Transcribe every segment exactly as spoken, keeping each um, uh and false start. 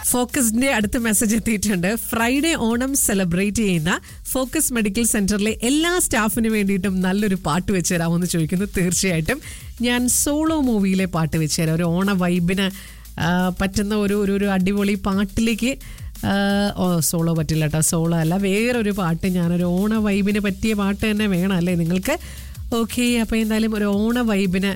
ഫോക്കസിന്റെ അടുത്ത മെസ്സേജ് എത്തിയിട്ടുണ്ട്. Friday Onam celebrate ചെയ്യുന്ന ഫോക്കസ് മെഡിക്കൽ സെന്ററിലെ എല്ലാ സ്റ്റാഫിന് വേണ്ടിയിട്ടും നല്ലൊരു പാട്ട് വെച്ച് തരാമെന്ന് ചോദിക്കുന്നു. തീർച്ചയായിട്ടും ഞാൻ സോളോ മൂവിയിലെ പാട്ട് വെച്ച് തരാം. ഒരു ഓണ വൈബിന് പറ്റുന്ന ഒരു ഒരു അടിപൊളി പാട്ടിലേക്ക്. ഓ സോളോ പറ്റില്ല കേട്ടോ, സോളോ അല്ല, വേറൊരു പാട്ട്. ഞാനൊരു ഓണ വൈബിന് പറ്റിയ പാട്ട് തന്നെ വേണം അല്ലേ നിങ്ങൾക്ക്? ഓക്കെ, അപ്പോൾ എന്തായാലും ഒരു ഓണ വൈബിന്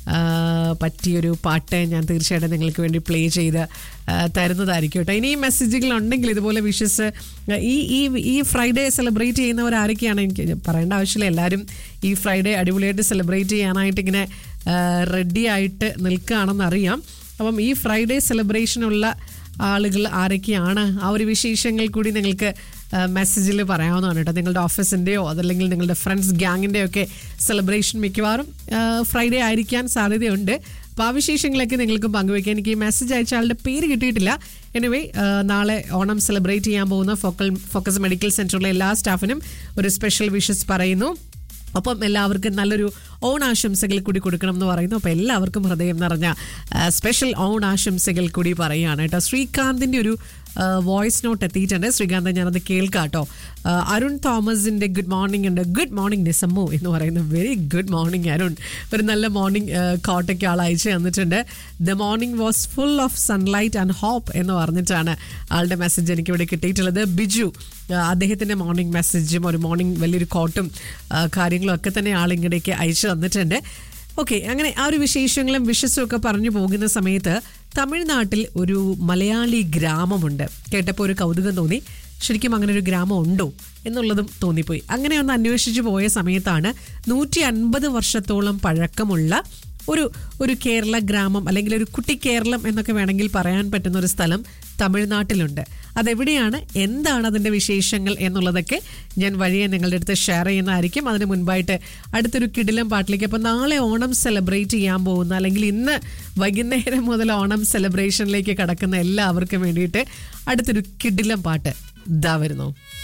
പറ്റിയൊരു പാട്ട് ഞാൻ തീർച്ചയായിട്ടും നിങ്ങൾക്ക് വേണ്ടി പ്ലേ ചെയ്ത് തരുന്നതായിരിക്കും കേട്ടോ. ഇനി മെസ്സേജുകളുണ്ടെങ്കിൽ ഇതുപോലെ വിഷസ് ഈ ഈ ഈ ഫ്രൈഡേ സെലിബ്രേറ്റ് ചെയ്യുന്നവരാരൊക്കെയാണ് എനിക്ക് പറയേണ്ട ആവശ്യമില്ല. എല്ലാവരും ഈ ഫ്രൈഡേ അടിപൊളിയായിട്ട് സെലിബ്രേറ്റ് ചെയ്യാനായിട്ട് ഇങ്ങനെ റെഡി ആയിട്ട് നിൽക്കുകയാണെന്നറിയാം. അപ്പം ഈ ഫ്രൈഡേ സെലിബ്രേഷനുള്ള ആളുകൾ ആരൊക്കെയാണ്, ആ ഒരു വിശേഷങ്ങൾ കൂടി നിങ്ങൾക്ക് മെസ്സേജിൽ പറയാവുന്നതാണ് കേട്ടോ. നിങ്ങളുടെ ഓഫീസിൻ്റെയോ അതല്ലെങ്കിൽ നിങ്ങളുടെ ഫ്രണ്ട്സ് ഗ്യാങ്ങിൻ്റെയോ ഒക്കെ സെലിബ്രേഷൻ മിക്കവാറും ഫ്രൈഡേ ആയിരിക്കാൻ സാധ്യതയുണ്ട്. അപ്പോൾ ആ വിശേഷങ്ങളൊക്കെ നിങ്ങൾക്ക് പങ്കുവയ്ക്കാൻ. എനിക്ക് ഈ മെസ്സേജ് അയച്ച ആളുടെ പേര് കിട്ടിയിട്ടില്ല. എനിവേ, നാളെ ഓണം സെലിബ്രേറ്റ് ചെയ്യാൻ പോകുന്ന ഫോക്കൽ ഫോക്കസ് മെഡിക്കൽ സെൻ്ററിലെ എല്ലാ സ്റ്റാഫിനും ഒരു സ്പെഷ്യൽ വിഷസ് പറയുന്നു. അപ്പം എല്ലാവർക്കും നല്ലൊരു ഓണാശംസകൾ കൂടി കൊടുക്കണം എന്ന് പറയുന്നു. അപ്പോൾ എല്ലാവർക്കും ഹൃദയം നിറഞ്ഞ സ്പെഷ്യൽ ഓണാശംസകൾ കൂടി പറയുകയാണ് കേട്ടോ. ശ്രീകാന്തിൻ്റെ ഒരു വോയിസ് നോട്ട് എത്തിയിട്ടുണ്ട്. ശ്രീകാന്ത്, ഞാനത് കേൾക്കാം കേട്ടോ. അരുൺ തോമസിൻ്റെ ഗുഡ് മോർണിംഗ് ഉണ്ട്. ഗുഡ് മോർണിംഗ് നിസമ്മു എന്ന് പറയുന്നു. Very good morning Arun. ഒരു നല്ല മോർണിംഗ് കോട്ടയ്ക്ക് ആൾ അയച്ചു തന്നിട്ടുണ്ട്. The morning was full of sunlight and hope എന്ന് പറഞ്ഞിട്ടാണ് ആളുടെ മെസ്സേജ് എനിക്കിവിടെ കിട്ടിയിട്ടുള്ളത്. ബിജു, അദ്ദേഹത്തിൻ്റെ മോർണിംഗ് മെസ്സേജും ഒരു മോർണിംഗ് വലിയൊരു കോട്ടും കാര്യങ്ങളും ഒക്കെ തന്നെ ആളിങ്ങടേക്ക് അയച്ചു തന്നിട്ടുണ്ട്. ഓക്കെ, അങ്ങനെ ആ ഒരു വിശേഷങ്ങളും വിഷസും ഒക്കെ പറഞ്ഞു പോകുന്ന സമയത്ത് തമിഴ്നാട്ടിൽ ഒരു മലയാളി ഗ്രാമമുണ്ട്. കേട്ടപ്പോൾ ഒരു കൗതുകം തോന്നി. ശരിക്കും അങ്ങനെ ഒരു ഗ്രാമം ഉണ്ടോ എന്നുള്ളതും തോന്നിപ്പോയി. അങ്ങനെ ഒന്ന് അന്വേഷിച്ച് പോയ സമയത്താണ് നൂറ്റി അൻപത് വർഷത്തോളം പഴക്കമുള്ള ഒരു ഒരു കേരള ഗ്രാമം അല്ലെങ്കിൽ ഒരു കുട്ടി കേരളം എന്നൊക്കെ വേണമെങ്കിൽ പറയാൻ പറ്റുന്ന ഒരു സ്ഥലം തമിഴ്നാട്ടിലുണ്ട്. അതെവിടെയാണ്, എന്താണ് അതിൻ്റെ വിശേഷങ്ങൾ എന്നുള്ളതൊക്കെ ഞാൻ വഴിയെ നിങ്ങളുടെ അടുത്ത് ഷെയർ ചെയ്യുന്നതായിരിക്കും. അതിന് മുൻപായിട്ട് അടുത്തൊരു കിടിലം പാട്ടിലേക്ക്. അപ്പോൾ നാളെ ഓണം സെലിബ്രേറ്റ് ചെയ്യാൻ പോകുന്ന അല്ലെങ്കിൽ ഇന്ന് വൈകുന്നേരം മുതൽ ഓണം സെലിബ്രേഷനിലേക്ക് കടക്കുന്ന എല്ലാവർക്കും വേണ്ടിയിട്ട് അടുത്തൊരു കിടിലം പാട്ട് ഇതാ വരുന്നു.